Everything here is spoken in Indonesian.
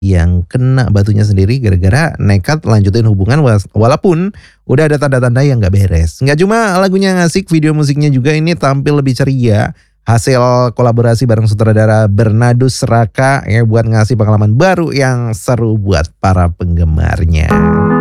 yang kena batunya sendiri gara-gara nekat lanjutin hubungan walaupun udah ada tanda-tanda yang gak beres. Nggak cuma lagunya yang asik, video musiknya juga ini tampil lebih ceria. Hasil kolaborasi bareng sutradara Bernardus Raka ya buat ngasih pengalaman baru yang seru buat para penggemarnya.